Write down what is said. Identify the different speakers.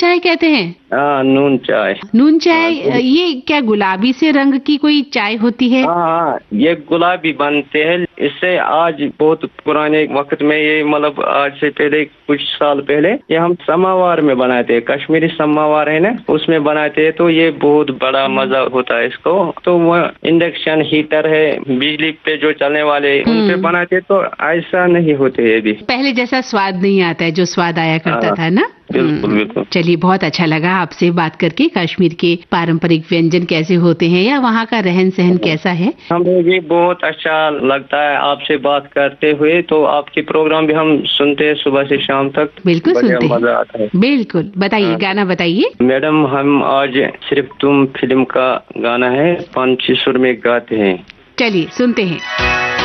Speaker 1: चाय कहते हैं?
Speaker 2: हाँ, नून चाय।
Speaker 1: नून चाय, ये क्या गुलाबी से रंग की कोई चाय होती है?
Speaker 2: हाँ, ये गुलाबी बनते हैं। इससे आज बहुत पुराने वक्त में ये मतलब आज से पहले कुछ साल पहले ये हम समावार में बनाते हैं, कश्मीरी समावार है ना, उसमें बनाते हैं। तो ये बहुत बड़ा मजा होता है इसको। तो वो इंडक्शन हीटर है, बिजली पे जो चलने वाले उन पे बनाते, तो ऐसा नहीं होते। ये भी
Speaker 1: पहले जैसा स्वाद नहीं आता है जो स्वाद आया करता था ना।
Speaker 2: बिल्कुल बिल्कुल।
Speaker 1: चलिए, बहुत अच्छा लगा आपसे बात करके। कश्मीर के पारंपरिक व्यंजन कैसे होते हैं या वहाँ का रहन सहन कैसा है,
Speaker 2: हमें भी बहुत अच्छा लगता है आपसे बात करते हुए। तो आपके प्रोग्राम भी हम सुनते हैं सुबह से शाम तक।
Speaker 1: बिल्कुल सुनते हैं,
Speaker 2: मजा आता है।
Speaker 1: बिल्कुल। बताइए, गाना बताइए।
Speaker 2: मैडम, हम आज सिर्फ तुम फिल्म का गाना है, पंछी सुर में गाते हैं।
Speaker 1: चलिए सुनते हैं।